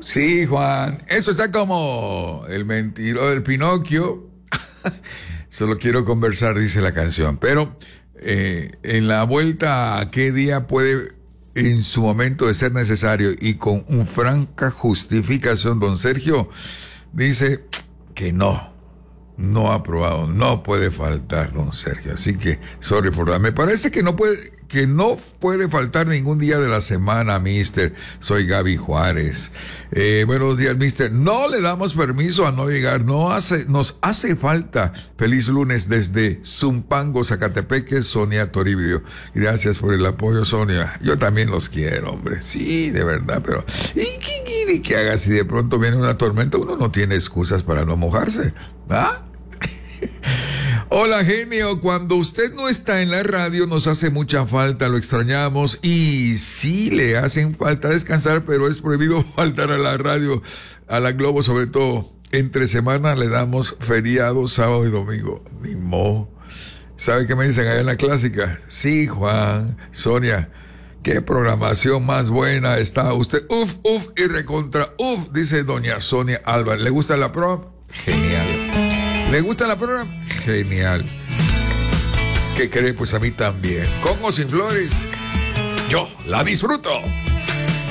Sí, Juan, eso está como el mentiroso del Pinocchio. Solo quiero conversar, dice la canción. Pero en la vuelta a qué día puede, en su momento de ser necesario y con una franca justificación, don Sergio dice que no ha aprobado, no puede faltar, don Sergio. Así que, sorry for that. Me parece que no puede faltar ningún día de la semana, mister. Soy Gaby Juárez. Buenos días, mister. No le damos permiso a no llegar. Nos hace falta. Feliz lunes desde Zumpango, Zacatepeque, Sonia Toribio. Gracias por el apoyo, Sonia. Yo también los quiero, hombre. Sí, de verdad, pero ¿y qué quiere que haga si de pronto viene una tormenta? Uno no tiene excusas para no mojarse. ¿Ah? Hola, genio. Cuando usted no está en la radio nos hace mucha falta, lo extrañamos y sí le hacen falta descansar, pero es prohibido faltar a la radio, a la Globo, sobre todo. Entre semana le damos feriado sábado y domingo. Ni mo. ¿Sabe qué me dicen allá en la clásica? Sí, Juan, Sonia, qué programación más buena está usted. Uf y recontra uf, dice doña Sonia Álvarez. ¿Le gusta la programa? Genial. ¿Le gusta la programa? Genial. ¿Qué cree? Pues a mí también. Con o sin flores, yo la disfruto.